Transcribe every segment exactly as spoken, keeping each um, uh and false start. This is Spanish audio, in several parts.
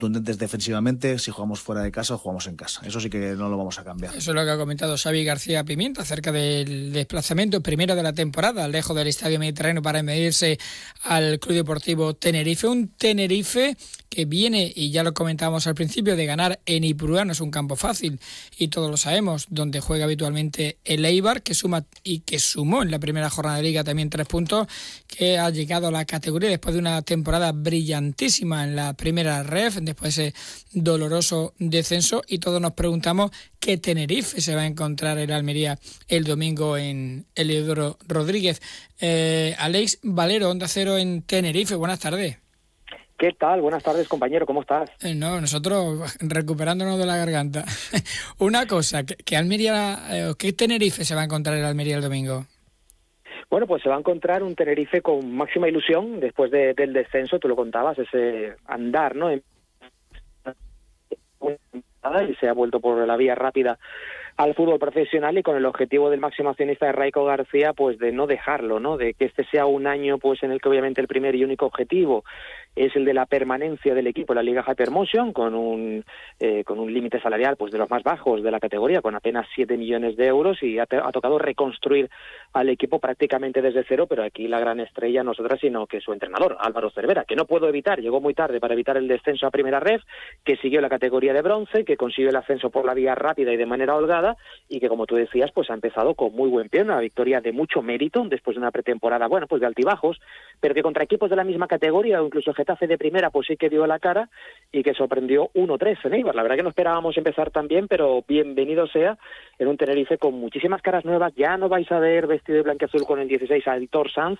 contundentes defensivamente, si jugamos fuera de casa o jugamos en casa. Eso sí que no lo vamos a cambiar. Eso es lo que ha comentado Xavi García Pimienta acerca del desplazamiento primero de la temporada, lejos del Estadio Mediterráneo, para medirse al Club Deportivo Tenerife. Un Tenerife que viene, y ya lo comentábamos al principio, de ganar en Ipurúa. No es un campo fácil, y todos lo sabemos, donde juega habitualmente el Eibar, que suma y que sumó en la primera jornada de Liga también tres puntos, que ha llegado a la categoría después de una temporada brillantísima en la primera ref, después de ese doloroso descenso, y todos nos preguntamos qué Tenerife se va a encontrar el Almería el domingo en Heliodoro Rodríguez. Eh, Alex Valero, Onda Cero en Tenerife, buenas tardes. ¿Qué tal? Buenas tardes, compañero, ¿cómo estás? Eh, no, nosotros recuperándonos de la garganta. Una cosa, ¿qué, qué Almería, eh, qué Tenerife se va a encontrar el Almería el domingo? Bueno, pues se va a encontrar un Tenerife con máxima ilusión después de, del descenso, tú lo contabas, ese andar, ¿no? Y se ha vuelto por la vía rápida al fútbol profesional, y con el objetivo del máximo accionista de Raico García, pues de no dejarlo, ¿no? De que este sea un año pues en el que obviamente el primer y único objetivo es el de la permanencia del equipo en la Liga Hypermotion, con un eh, con un límite salarial pues de los más bajos de la categoría, con apenas siete millones de euros, y ha, te, ha tocado reconstruir al equipo prácticamente desde cero, pero aquí la gran estrella no es otra sino que su entrenador, Álvaro Cervera, que no puedo evitar, llegó muy tarde para evitar el descenso a primera ref, que siguió la categoría de bronce, que consiguió el ascenso por la vía rápida y de manera holgada, y que, como tú decías, pues ha empezado con muy buen pie, una victoria de mucho mérito después de una pretemporada, bueno, pues de altibajos, pero que contra equipos de la misma categoría, o incluso Getafe de primera, pues sí que dio la cara, y que sorprendió uno tres en Eibar. La verdad que no esperábamos empezar tan bien, pero bienvenido sea en un Tenerife con muchísimas caras nuevas. Ya no vais a ver vestido de blanquiazul con el dieciséis a Aitor Sanz,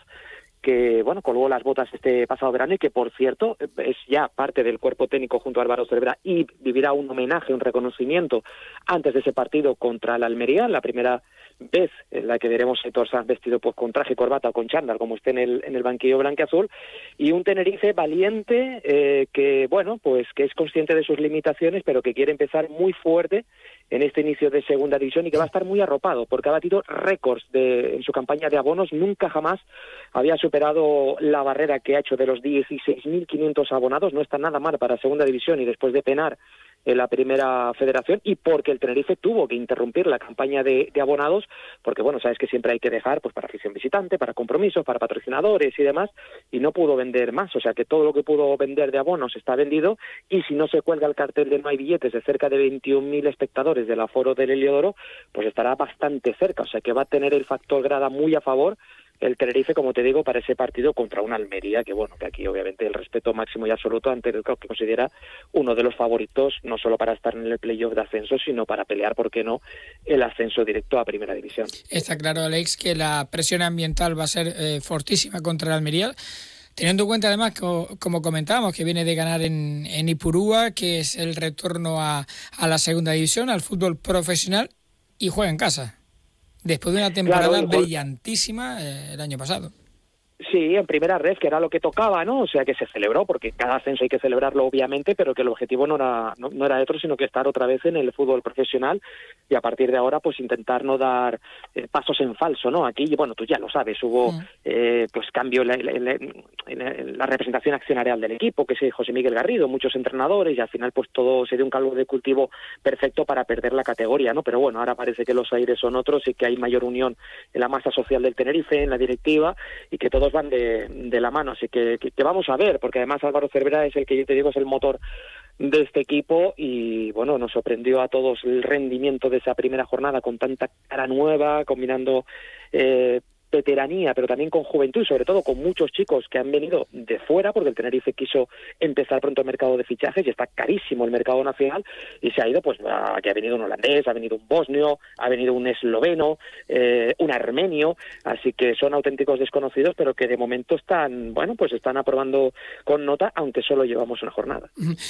que bueno, colgó las botas este pasado verano, y que por cierto es ya parte del cuerpo técnico junto a Álvaro Cervera, y vivirá un homenaje, un reconocimiento antes de ese partido contra la Almería, la primera vez en la que veremos a Aitor Sanz vestido pues con traje y corbata o con chándal, como esté en el en el banquillo blanquiazul, y un Tenerife valiente, eh, que bueno, pues que es consciente de sus limitaciones, pero que quiere empezar muy fuerte en este inicio de segunda división, y que va a estar muy arropado, porque ha batido récords de, en su campaña de abonos. Nunca jamás había superado la barrera que ha hecho de los dieciséis mil quinientos abonados. No está nada mal para segunda división, y después de penar en la primera federación, y porque el Tenerife tuvo que interrumpir la campaña de, de abonados, porque bueno, sabes que siempre hay que dejar pues para afición visitante, para compromisos, para patrocinadores y demás, y no pudo vender más, o sea que todo lo que pudo vender de abonos está vendido, y si no se cuelga el cartel de no hay billetes de cerca de veintiún mil espectadores del aforo del Heliodoro, pues estará bastante cerca, o sea que va a tener el factor grada muy a favor el Tenerife, como te digo, para ese partido contra una Almería, que bueno, que aquí obviamente el respeto máximo y absoluto ante el que considera uno de los favoritos, no solo para estar en el playoff de ascenso, sino para pelear, ¿por qué no?, el ascenso directo a Primera División. Está claro, Alex, que la presión ambiental va a ser eh, fortísima contra el Almería, teniendo en cuenta además, como, como comentábamos, que viene de ganar en, en Ipurúa, que es el retorno a, a la segunda división, al fútbol profesional, y juega en casa, después de una temporada claro, brillantísima eh, el año pasado. Sí, en primera red, que era lo que tocaba, ¿no? O sea, que se celebró, porque cada ascenso hay que celebrarlo, obviamente, pero que el objetivo no era no, no era otro, sino que estar otra vez en el fútbol profesional, y a partir de ahora, pues intentar no dar eh, pasos en falso, ¿no? Aquí, bueno, tú ya lo sabes, hubo, mm. eh, pues, cambio en la, en, la, en la representación accionarial del equipo, que es José Miguel Garrido, muchos entrenadores, y al final, pues, todo se dio un caldo de cultivo perfecto para perder la categoría, ¿no? Pero bueno, ahora parece que los aires son otros, y que hay mayor unión en la masa social del Tenerife, en la directiva, y que todos van de, de la mano, así que, que, que vamos a ver, porque además Álvaro Cervera es el que yo te digo es el motor de este equipo, y bueno, nos sorprendió a todos el rendimiento de esa primera jornada con tanta cara nueva, combinando eh, veteranía, pero también con juventud, y sobre todo con muchos chicos que han venido de fuera, porque el Tenerife quiso empezar pronto el mercado de fichajes, y está carísimo el mercado nacional, y se ha ido, pues, a, que ha venido un holandés, ha venido un bosnio, ha venido un esloveno, eh, un armenio, así que son auténticos desconocidos, pero que de momento están, bueno, pues están aprobando con nota, aunque solo llevamos una jornada.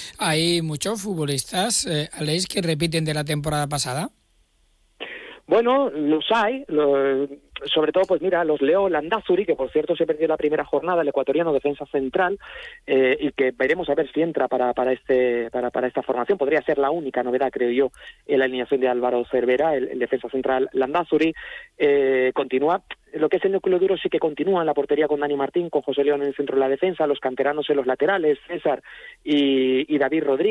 Hay muchos futbolistas, eh, Aleix, que repiten de la temporada pasada. Bueno, los hay, lo, sobre todo, pues mira, los Leo Landázuri, que por cierto se perdió la primera jornada, el ecuatoriano defensa central, eh, y que veremos a ver si entra para para este para, para esta formación. Podría ser la única novedad, creo yo, en la alineación de Álvaro Cervera, el, el defensa central Landázuri. Eh, continúa. Lo que es el núcleo duro sí que continúa en la portería con Dani Martín, con José León en el centro de la defensa, los canteranos en los laterales, César y, y David Rodríguez.